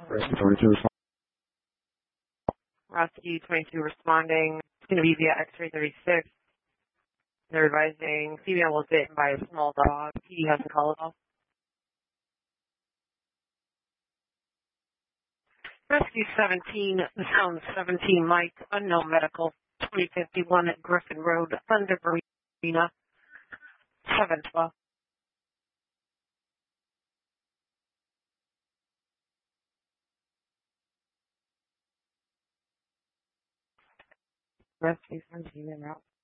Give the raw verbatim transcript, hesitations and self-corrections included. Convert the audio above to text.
Rescue twenty-two responding. Rescue twenty-two responding. It's going to be via X-ray thirty-six. They're advising female was bitten by a small dog. P D hasn't called off. Rescue seventeen, the sound seventeen, Mike, unknown medical, twenty fifty-one at Griffin Road, Thunder Arena, seven twelve. Rescue seventeen en route.